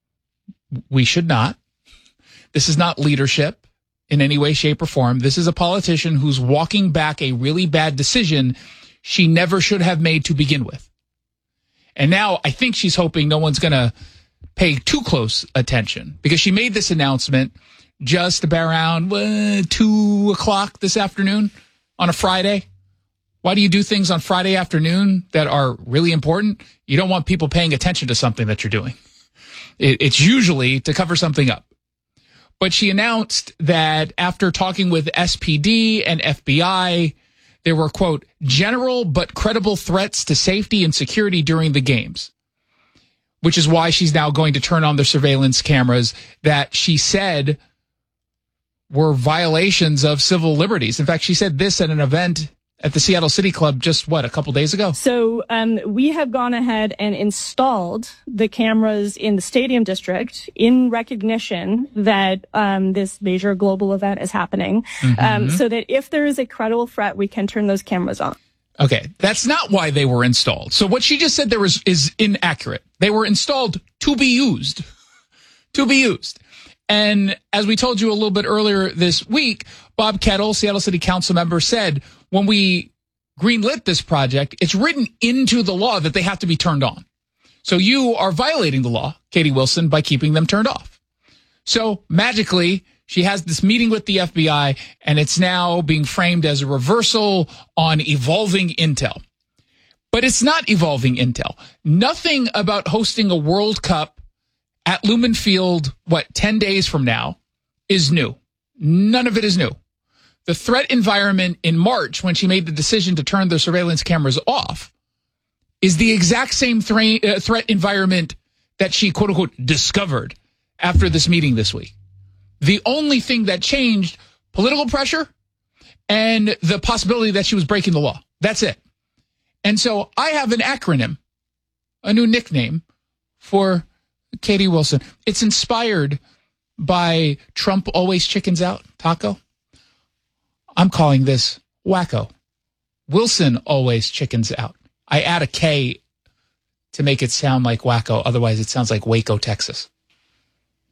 We should not. This is not leadership in any way, shape, or form. This is a politician who's walking back a really bad decision she never should have made to begin with. And now I think she's hoping no one's going to pay too close attention because she made this announcement just about around uh, two o'clock this afternoon on a Friday. Why do you do things on Friday afternoon that are really important? You don't want people paying attention to something that you're doing. It, it's usually to cover something up. But she announced that after talking with S P D and F B I, there were, quote, general but credible threats to safety and security during the games, which is why she's now going to turn on the surveillance cameras that she said were violations of civil liberties. In fact, she said this at an event at the Seattle City Club just, what, a couple days ago? So um, we have gone ahead and installed the cameras in the Stadium District in recognition that um, this major global event is happening, mm-hmm. um, so that if there is a credible threat, we can turn those cameras on. Okay, that's not why they were installed. So what she just said there was is inaccurate. They were installed to be used. To be used. And as we told you a little bit earlier this week, Bob Kettle, Seattle City Council member, said when we greenlit this project, it's written into the law that they have to be turned on. So you are violating the law, Katie Wilson, by keeping them turned off. So magically, she has this meeting with the F B I, and it's now being framed as a reversal on evolving intel. But it's not evolving intel. Nothing about hosting a World Cup at Lumen Field, what, ten days from now, is new. None of it is new. The threat environment in March, when she made the decision to turn the surveillance cameras off, is the exact same thre- uh, threat environment that she, quote unquote, discovered after this meeting this week. The only thing that changed, political pressure and the possibility that she was breaking the law. That's it. And so I have an acronym, a new nickname for Katie Wilson. It's inspired by Trump always chickens out taco. I'm calling this Wacko. Wilson always chickens out. I add a K to make it sound like Wacko. Otherwise, it sounds like Waco, Texas.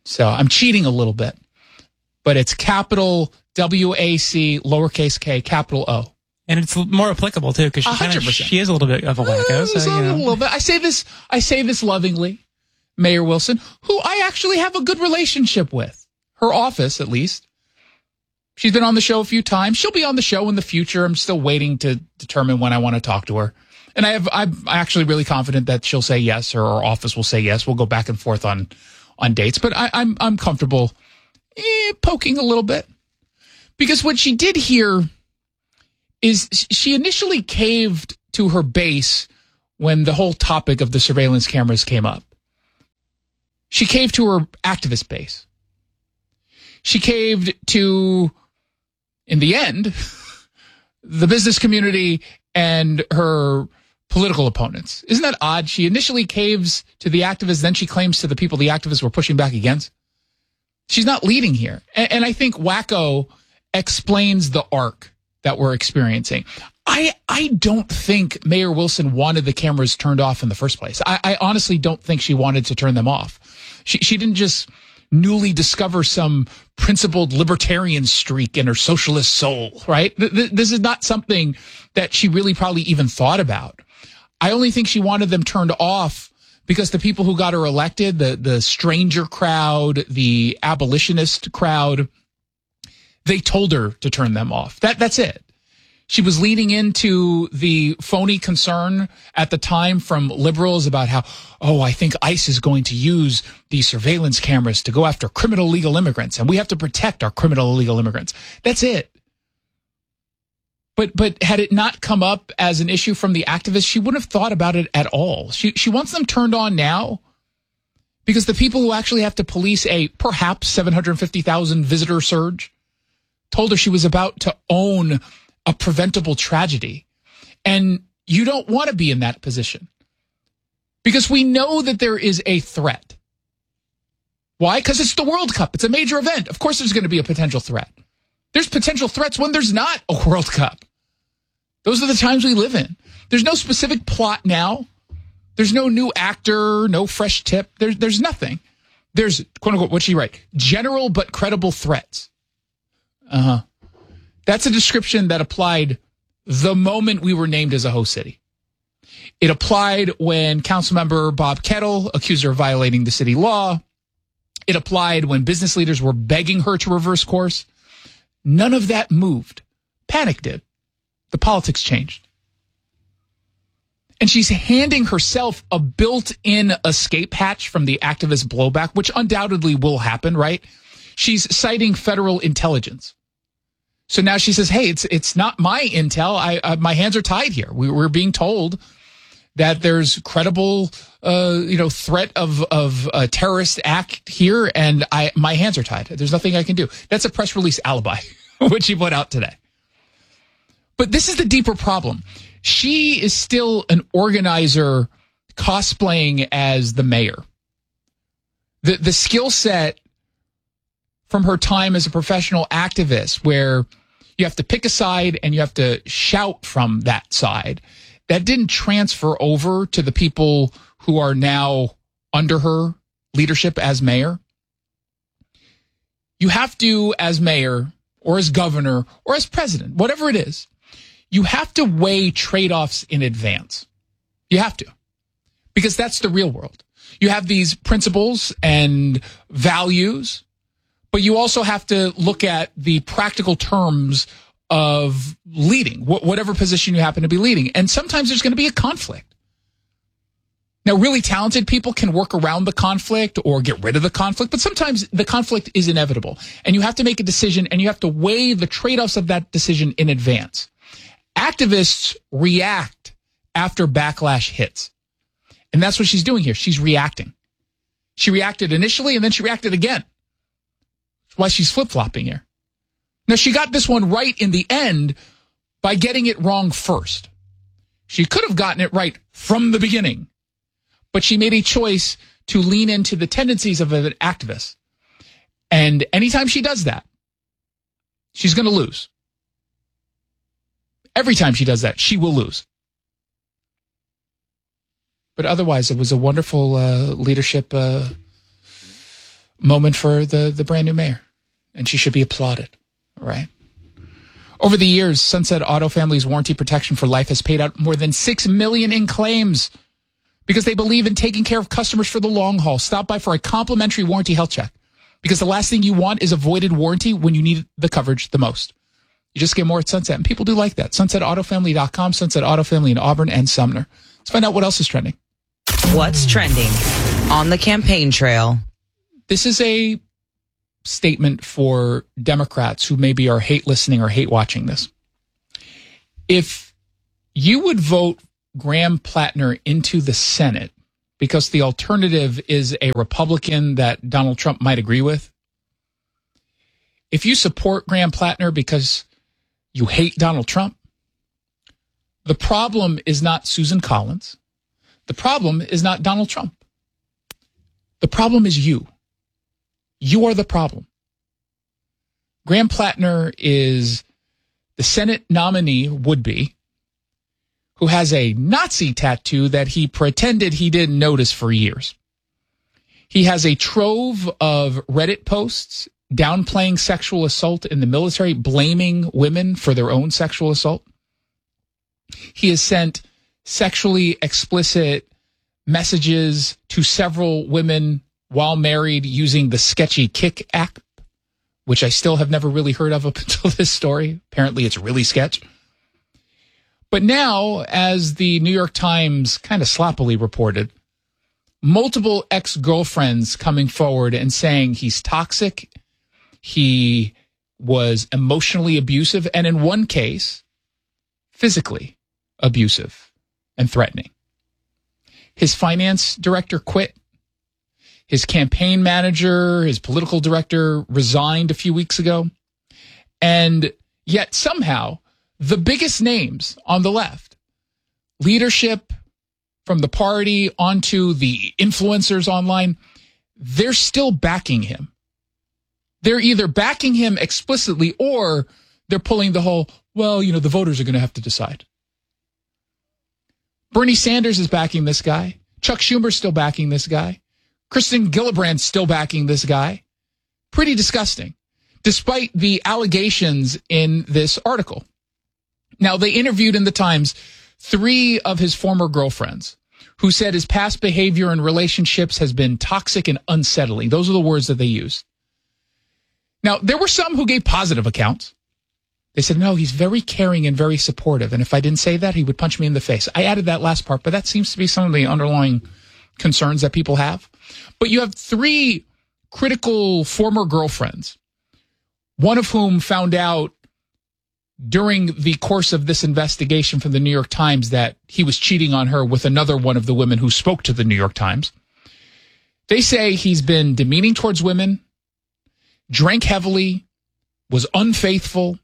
So I'm cheating a little bit. But it's capital W A C, lowercase k, capital O. And it's more applicable, too, because she, kinda, she is a little bit of a wacko. So, a you know. little bit. I say this, I say this lovingly, Mayor Wilson, who I actually have a good relationship with. Her office, at least. She's been on the show a few times. She'll be on the show in the future. I'm still waiting to determine when I want to talk to her. And I have, I'm actually really confident that she'll say yes, or our office will say yes. We'll go back and forth on, on dates. But I, I'm, I'm comfortable eh, poking a little bit. Because what she did here is she initially caved to her base when the whole topic of the surveillance cameras came up. She caved to her activist base. She caved to, in the end, the business community and her political opponents. Isn't that odd? She initially caves to the activists, then she claims to the people the activists were pushing back against. She's not leading here. And, and I think wacko explains the arc that we're experiencing. I I don't think Mayor Wilson wanted the cameras turned off in the first place. I, I honestly don't think she wanted to turn them off. She she didn't just newly discover some principled libertarian streak in her socialist soul, right? This is not something that she really probably even thought about. I only think she wanted them turned off because the people who got her elected, the, the stranger crowd, the abolitionist crowd, they told her to turn them off. That That's it. She was leaning into the phony concern at the time from liberals about how, oh, I think ICE is going to use these surveillance cameras to go after criminal illegal immigrants, and we have to protect our criminal illegal immigrants. That's it. But but had it not come up as an issue from the activists, she wouldn't have thought about it at all. She she wants them turned on now because the people who actually have to police a perhaps seven hundred fifty thousand visitor surge told her she was about to own a preventable tragedy. And you don't want to be in that position because we know that there is a threat. Why? Because it's the World Cup. It's a major event. Of course there's going to be a potential threat. There's potential threats when there's not a World Cup. Those are the times we live in. There's no specific plot now. There's no new actor, no fresh tip. There's there's nothing. There's, quote unquote, what'd she write? General but credible threats. Uh-huh. That's a description that applied the moment we were named as a host city. It applied when Councilmember Bob Kettle accused her of violating the city law. It applied when business leaders were begging her to reverse course. None of that moved. Panic did. The politics changed. And she's handing herself a built-in escape hatch from the activist blowback, which undoubtedly will happen, right? She's citing federal intelligence. So now she says, hey, it's it's not my intel. I uh, my hands are tied here. We, we're being told that there's credible, uh, you know, threat of of a terrorist act here, and I my hands are tied. There's nothing I can do. That's a press release alibi, which she put out today. But this is the deeper problem. She is still an organizer cosplaying as the mayor. The the skill set from her time as a professional activist, where you have to pick a side and you have to shout from that side, that didn't transfer over to the people who are now under her leadership as mayor. You have to, as mayor or as governor or as president, whatever it is, you have to weigh trade-offs in advance. You have to, because that's the real world. You have these principles and values, but you also have to look at the practical terms of leading, wh- whatever position you happen to be leading. And sometimes there's going to be a conflict. Now, really talented people can work around the conflict or get rid of the conflict, but sometimes the conflict is inevitable. And you have to make a decision, and you have to weigh the trade-offs of that decision in advance. Activists react after backlash hits. And that's what she's doing here. She's reacting. She reacted initially, and then she reacted again. That's why she's flip-flopping here. Now, she got this one right in the end by getting it wrong first. She could have gotten it right from the beginning, but she made a choice to lean into the tendencies of an activist. And anytime she does that, she's going to lose. Every time she does that, she will lose. But otherwise, it was a wonderful uh, leadership uh, moment for the, the brand new mayor, and she should be applauded, all right? Over the years, Sunset Auto Family's warranty protection for life has paid out more than six million dollars in claims because they believe in taking care of customers for the long haul. Stop by for a complimentary warranty health check, because the last thing you want is a voided warranty when you need the coverage the most. You just get more at Sunset, and people do like that. sunset auto family dot com, Sunset Auto Family in Auburn and Sumner. Let's find out what else is trending. What's trending on the campaign trail? This is a statement for Democrats who maybe are hate listening or hate watching this. If you would vote Graham Plattner into the Senate because the alternative is a Republican that Donald Trump might agree with, if you support Graham Plattner because you hate Donald Trump, the problem is not Susan Collins. The problem is not Donald Trump. The problem is you. You are the problem. Graham Plattner is the Senate nominee, would be, who has a Nazi tattoo that he pretended he didn't notice for years. He has a trove of Reddit posts downplaying sexual assault in the military, blaming women for their own sexual assault. He has sent sexually explicit messages to several women while married using the sketchy Kik app, which I still have never really heard of up until this story. Apparently it's really sketch. But now, as the New York Times kind of sloppily reported, multiple ex-girlfriends coming forward and saying he's toxic, he was emotionally abusive, and in one case, physically abusive and threatening. His finance director quit. His campaign manager, his political director resigned a few weeks ago. And yet somehow the biggest names on the left, leadership from the party onto the influencers online, they're still backing him. They're either backing him explicitly or they're pulling the whole, well, you know, the voters are going to have to decide. Bernie Sanders is backing this guy. Chuck Schumer's still backing this guy. Kristen Gillibrand's still backing this guy. Pretty disgusting, despite the allegations in this article. Now, they interviewed in the Times three of his former girlfriends who said his past behavior in relationships has been toxic and unsettling. Those are the words that they used. Now, there were some who gave positive accounts. They said, no, he's very caring and very supportive. And if I didn't say that, he would punch me in the face. I added that last part, but that seems to be some of the underlying concerns that people have. But you have three critical former girlfriends, one of whom found out during the course of this investigation from the New York Times that he was cheating on her with another one of the women who spoke to the New York Times. They say he's been demeaning towards women, drank heavily, was unfaithful.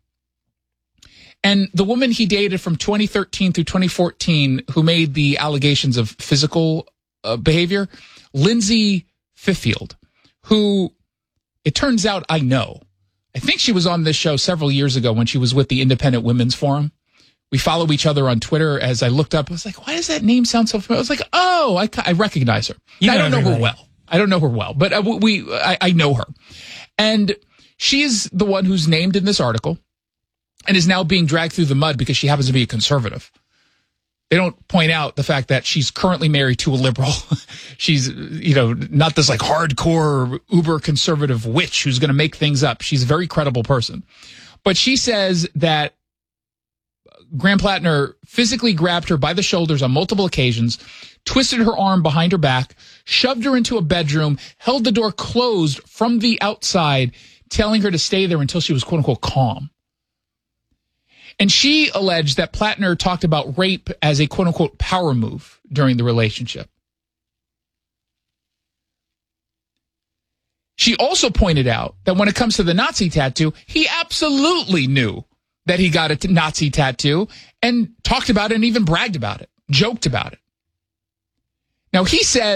And the woman he dated from twenty thirteen through twenty fourteen, who made the allegations of physical uh, behavior, Lindsay Fiffield, who it turns out I know. I think she was on this show several years ago when she was with the Independent Women's Forum. We follow each other on Twitter. As I looked up, I was like, why does that name sound so familiar? I was like, oh, I, I recognize her. I don't know her well. I don't know her well, but uh, we I, I know her. And she is the one who's named in this article and is now being dragged through the mud because she happens to be a conservative. They don't point out the fact that she's currently married to a liberal. She's, you know, not this like hardcore uber conservative witch who's going to make things up. She's a very credible person. But she says that Graham Plattner physically grabbed her by the shoulders on multiple occasions, twisted her arm behind her back, shoved her into a bedroom, held the door closed from the outside, telling her to stay there until she was quote unquote calm. And she alleged that Plattner talked about rape as a quote-unquote power move during the relationship. She also pointed out that when it comes to the Nazi tattoo, he absolutely knew that he got a t- Nazi tattoo and talked about it and even bragged about it, joked about it. Now, he says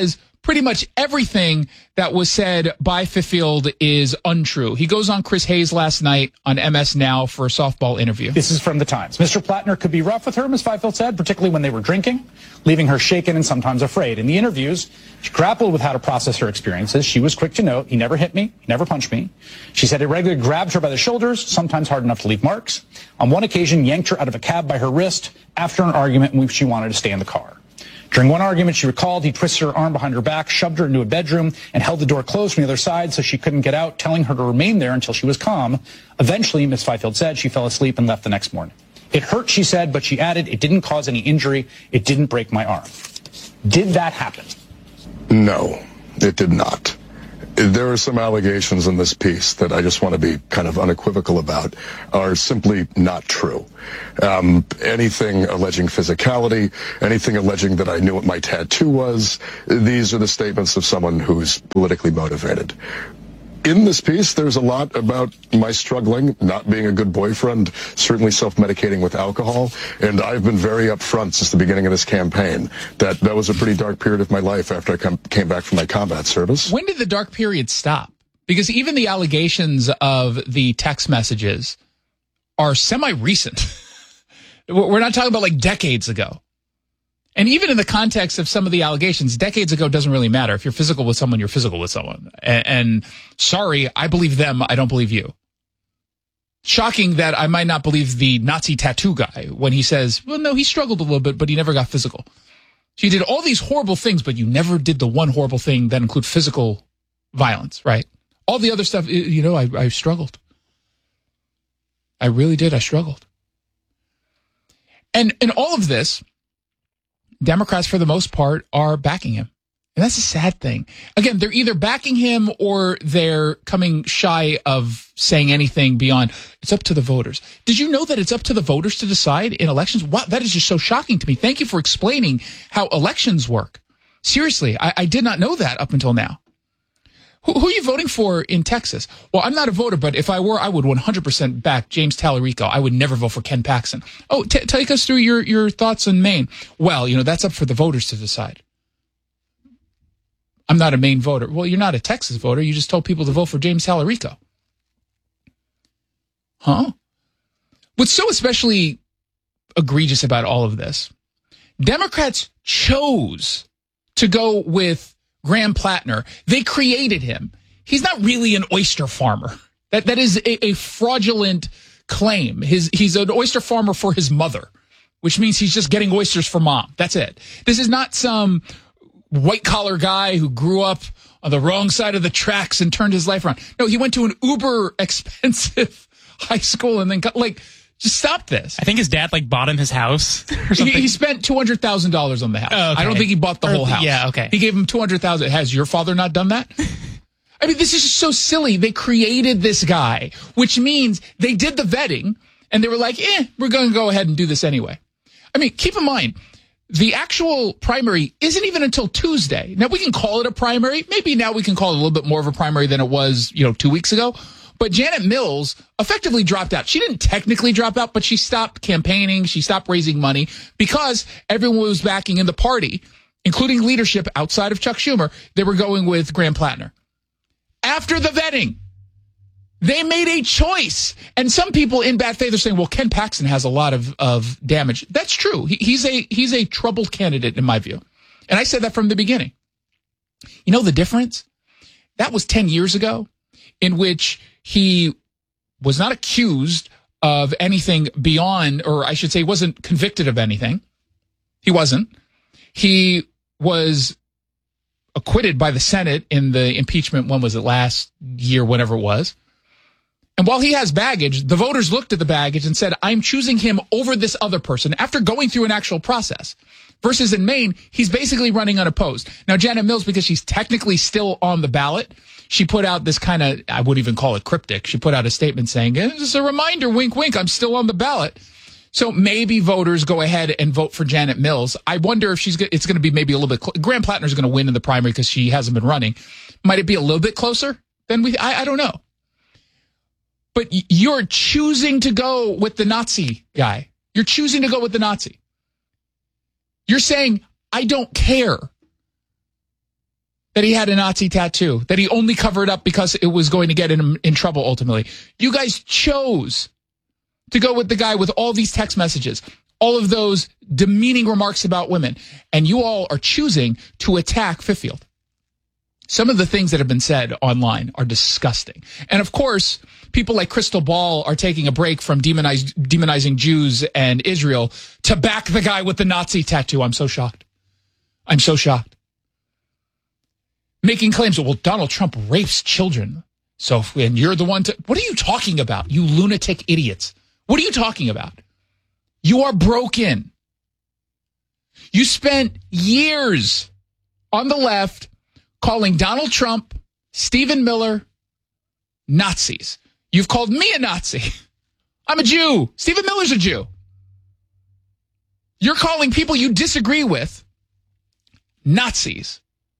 pretty much everything that was said by Fifield is untrue. He goes on Chris Hayes last night on M S Now for a softball interview. This is from the Times. Mister Plattner could be rough with her, Miz Fifield said, particularly when they were drinking, leaving her shaken and sometimes afraid. In the interviews, she grappled with how to process her experiences. She was quick to note, he never hit me, he never punched me. She said he regularly grabbed her by the shoulders, sometimes hard enough to leave marks. On one occasion, yanked her out of a cab by her wrist after an argument in which she wanted to stay in the car. During one argument, she recalled he twisted her arm behind her back, shoved her into a bedroom, and held the door closed from the other side so she couldn't get out, telling her to remain there until she was calm. Eventually, Miz Fifield said she fell asleep and left the next morning. It hurt, she said, but she added, it didn't cause any injury. It didn't break my arm. Did that happen? No, it did not. There are some allegations in this piece that I just want to be kind of unequivocal about are simply not true. Um, anything alleging physicality, anything alleging that I knew what my tattoo was, these are the statements of someone who's politically motivated. In this piece, there's a lot about my struggling, not being a good boyfriend, certainly self-medicating with alcohol, and I've been very upfront since the beginning of this campaign that that was a pretty dark period of my life after I com- came back from my combat service. When did the dark period stop? Because even the allegations of the text messages are semi-recent. We're not talking about like decades ago. And even in the context of some of the allegations, decades ago doesn't really matter. If you're physical with someone, you're physical with someone. And, and sorry, I believe them. I don't believe you. Shocking that I might not believe the Nazi tattoo guy when he says, well, no, he struggled a little bit, but he never got physical. So you did all these horrible things, but you never did the one horrible thing that include physical violence, right? All the other stuff, you know, I, I struggled. I really did. I struggled. And in all of this, Democrats, for the most part, are backing him. And that's a sad thing. Again, they're either backing him or they're coming shy of saying anything beyond, it's up to the voters. Did you know that it's up to the voters to decide in elections? Wow, that is just so shocking to me. Thank you for explaining how elections work. Seriously, I, I did not know that up until now. Who, who are you voting for in Texas? Well, I'm not a voter, but if I were, I would one hundred percent back James Tallarico. I would never vote for Ken Paxton. Oh, t- take us through your, your thoughts on Maine. Well, you know, that's up for the voters to decide. I'm not a Maine voter. Well, you're not a Texas voter. You just told people to vote for James Tallarico. Huh? What's so especially egregious about all of this, Democrats chose to go with Graham Plattner. They created him. He's not really an oyster farmer. That that is a, a fraudulent claim. His he's an oyster farmer for his mother, which means he's just getting oysters for mom. That's it. This is not some white collar guy who grew up on the wrong side of the tracks and turned his life around. No, he went to an uber expensive high school and then got like. Just stop this. I think his dad like bought him his house or something. He, he spent two hundred thousand dollars on the house. Oh, okay. I don't think he bought the or, whole house. Yeah, okay. He gave him two hundred thousand dollars. Has your father not done that? I mean, this is just so silly. They created this guy, which means they did the vetting and they were like, eh, we're going to go ahead and do this anyway. I mean, keep in mind, the actual primary isn't even until Tuesday. Now, we can call it a primary. Maybe now we can call it a little bit more of a primary than it was, you know, two weeks ago. But Janet Mills effectively dropped out. She didn't technically drop out, but she stopped campaigning. She stopped raising money because everyone was backing in the party, including leadership outside of Chuck Schumer. They were going with Graham Plattner. After the vetting, they made a choice. And some people in bad faith are saying, well, Ken Paxton has a lot of, of damage. That's true. He, he's a he's a troubled candidate in my view. And I said that from the beginning. You know the difference? That was ten years ago, in which he was not accused of anything beyond, or I should say wasn't convicted of anything. He wasn't. He was acquitted by the Senate in the impeachment, when was it, last year, whatever it was. And while he has baggage, the voters looked at the baggage and said, I'm choosing him over this other person after going through an actual process. Versus in Maine, he's basically running unopposed. Now, Janet Mills, because she's technically still on the ballot, she put out this kind of, I wouldn't even call it cryptic. She put out a statement saying, it's a reminder, wink, wink, I'm still on the ballot. So maybe voters go ahead and vote for Janet Mills. I wonder if she's it's going to be maybe a little bit, cl- Graham Plattner's going to win in the primary because she hasn't been running. Might it be a little bit closer than we, I, I don't know. But you're choosing to go with the Nazi guy. You're choosing to go with the Nazi. You're saying, I don't care. that he had a Nazi tattoo, that he only covered up because it was going to get him in trouble ultimately. You guys chose to go with the guy with all these text messages, all of those demeaning remarks about women, and you all are choosing to attack Fiffield. Some of the things that have been said online are disgusting. And of course, people like Crystal Ball are taking a break from demonize, demonizing Jews and Israel to back the guy with the Nazi tattoo. I'm so shocked. I'm so shocked. Making claims that, well, Donald Trump rapes children. So, and you're the one to, what are you talking about, you lunatic idiots? What are you talking about? You are broken. You spent years on the left calling Donald Trump, Stephen Miller, Nazis. You've called me a Nazi. I'm a Jew. Stephen Miller's a Jew. You're calling people you disagree with Nazis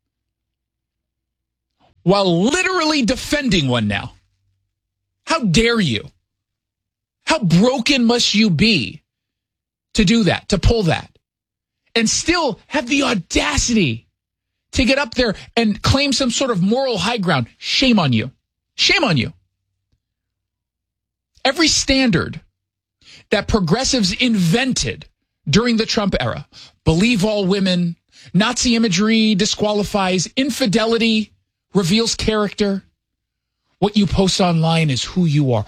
while literally defending one now. How dare you? How broken must you be to do that, to pull that, and still have the audacity to get up there and claim some sort of moral high ground? Shame on you. Shame on you. Every standard that progressives invented during the Trump era, believe all women, Nazi imagery disqualifies, infidelity reveals character. What you post online is who you are.